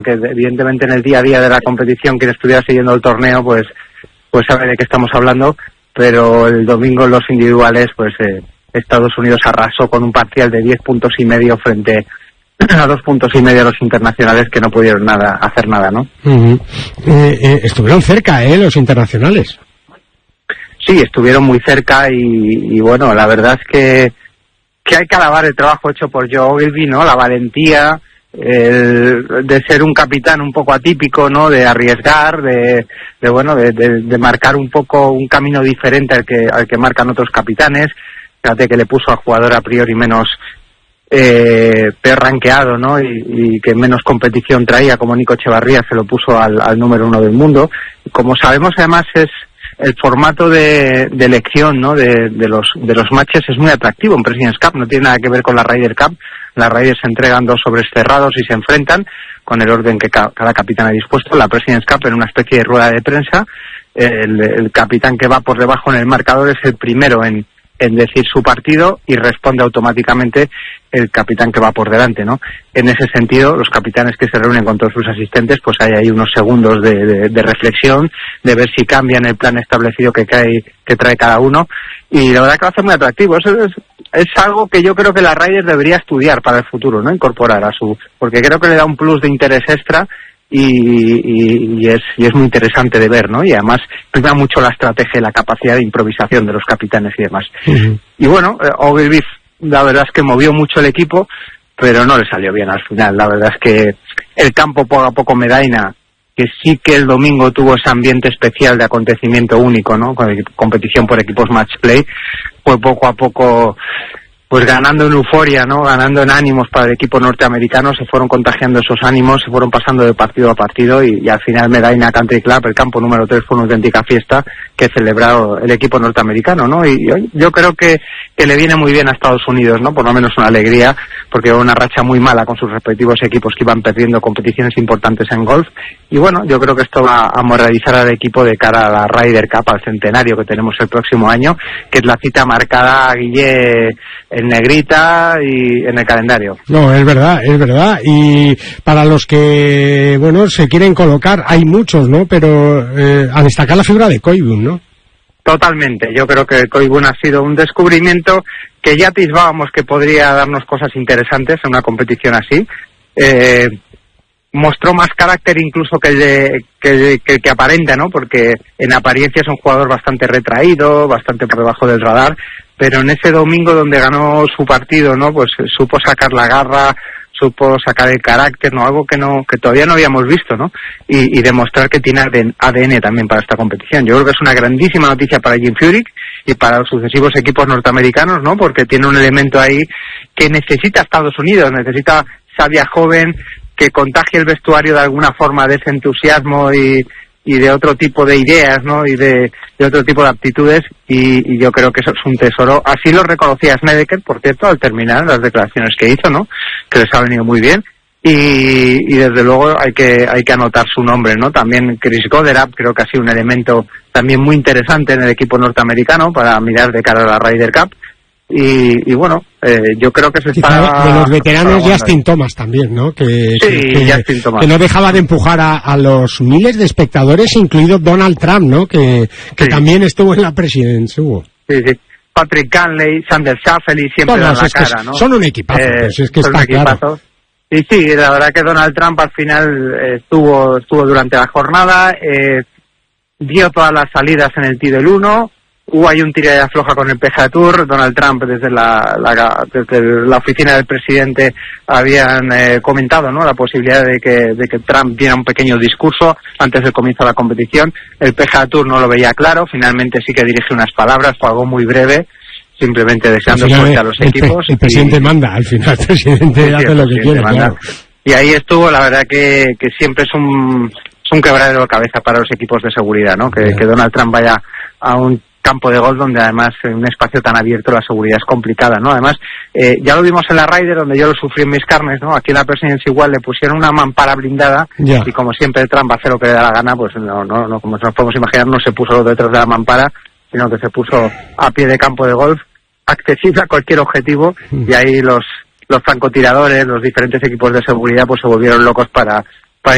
que evidentemente en el día a día de la competición, quien estuviera siguiendo el torneo, pues sabe de qué estamos hablando, pero el domingo en los individuales, pues Estados Unidos arrasó con un parcial de 10 puntos y medio frente a 2 puntos y medio a los internacionales, que no pudieron hacer nada, ¿no? Estuvieron cerca, los internacionales. Sí, estuvieron muy cerca y bueno, la verdad es que hay que alabar el trabajo hecho por Joe Ogilvy, ¿no? La valentía, de ser un capitán un poco atípico, ¿no? De arriesgar, de marcar un poco un camino diferente al que marcan otros capitanes. Fíjate que le puso al jugador a priori menos peor rankeado, ¿no? Y que menos competición traía, como Nico Echevarría, se lo puso al número 1 del mundo. Como sabemos, además, es el formato de elección, ¿no? de los matches es muy atractivo en President's Cup, no tiene nada que ver con la Ryder Cup. Las Raiders se entregan 2 sobres cerrados y se enfrentan con el orden que cada capitán ha dispuesto. La President's Cup, en una especie de rueda de prensa, el capitán que va por debajo en el marcador es el primero en decir su partido y responde automáticamente el capitán que va por delante, ¿no? En ese sentido, los capitanes que se reúnen con todos sus asistentes, pues hay ahí unos segundos de reflexión, de ver si cambian el plan establecido que trae cada uno, y la verdad que lo hace muy atractivo. Eso es algo que yo creo que la Raiders debería estudiar para el futuro, ¿no? Incorporar porque creo que le da un plus de interés extra y es muy interesante de ver, ¿no? Y además prima mucho la estrategia y la capacidad de improvisación de los capitanes y demás. Uh-huh. Y bueno, Ogilvy, la verdad es que movió mucho el equipo, pero no le salió bien al final. La verdad es que el campo poco a poco Medina, que sí que el domingo tuvo ese ambiente especial de acontecimiento único, ¿no? Con competición por equipos match play, fue poco a poco pues ganando en euforia, ¿no? Ganando en ánimos para el equipo norteamericano, se fueron contagiando esos ánimos, se fueron pasando de partido a partido y al final Medina Country Club, el campo número 3, fue una auténtica fiesta que celebró el equipo norteamericano, ¿no? Y yo creo que le viene muy bien a Estados Unidos, ¿no? Por lo menos una alegría, porque hubo una racha muy mala con sus respectivos equipos que iban perdiendo competiciones importantes en golf. Y bueno, yo creo que esto va a moralizar al equipo de cara a la Ryder Cup, al centenario que tenemos el próximo año, que es la cita marcada, Guille, en negrita y en el calendario. No, es verdad. Y para los que, bueno, se quieren colocar, hay muchos, ¿no? Pero a destacar la figura de Koivu, ¿no? Totalmente. Yo creo que Koivu ha sido un descubrimiento que ya atisbábamos que podría darnos cosas interesantes en una competición así. Mostró más carácter incluso que el que aparenta, ¿no? Porque en apariencia es un jugador bastante retraído, bastante por debajo del radar, pero en ese domingo donde ganó su partido, ¿no? Pues supo sacar la garra, supo sacar el carácter, ¿no? Algo que todavía no habíamos visto, ¿no? Y demostrar que tiene ADN también para esta competición. Yo creo que es una grandísima noticia para Jim Furyk y para los sucesivos equipos norteamericanos, ¿no? Porque tiene un elemento ahí que necesita Estados Unidos, necesita savia joven que contagie el vestuario de alguna forma de ese entusiasmo y de otro tipo de ideas, ¿no? Y de otro tipo de aptitudes, y yo creo que eso es un tesoro. Así lo reconocía Snedeker, por cierto, al terminar las declaraciones que hizo, ¿no? Que les ha venido muy bien. Y desde luego hay que anotar su nombre, ¿no? También Chris Goddard creo que ha sido un elemento también muy interesante en el equipo norteamericano para mirar de cara a la Ryder Cup. Y bueno, yo creo que se está... De los veteranos, Justin Thomas también, ¿no? Justin Thomas. Que no dejaba de empujar a los miles de espectadores, incluido Donald Trump, ¿no? Que también estuvo en la presidencia, Hugo. Sí. Patrick Cantley, Sander Schauffele, siempre dan la cara, ¿no? Son un equipazo, pues es que está claro. Y sí, la verdad que Donald Trump al final estuvo durante la jornada, dio todas las salidas en el tee del 1. Hubo ahí un tira y afloja con el PGA Tour. Donald Trump, desde la oficina del presidente, habían comentado, ¿no? La posibilidad de que Trump diera un pequeño discurso antes del comienzo de la competición. El PGA Tour no lo veía claro. Finalmente sí que dirige unas palabras, fue algo muy breve, simplemente deseando suerte a los equipos. El presidente manda, al final el presidente hace lo que quiere, claro. Y ahí estuvo, la verdad que siempre es un quebradero de cabeza para los equipos de seguridad, ¿no? Que Donald Trump vaya a un campo de golf donde además en un espacio tan abierto la seguridad es complicada, ¿no? Además, ya lo vimos en la Ryder, donde yo lo sufrí en mis carnes, ¿no? Aquí en la Presidents igual le pusieron una mampara blindada y como siempre Trump hace lo que le da la gana, pues no, como nos podemos imaginar, no se puso detrás de la mampara, sino que se puso a pie de campo de golf, accesible a cualquier objetivo, y ahí los francotiradores, los diferentes equipos de seguridad, pues se volvieron locos para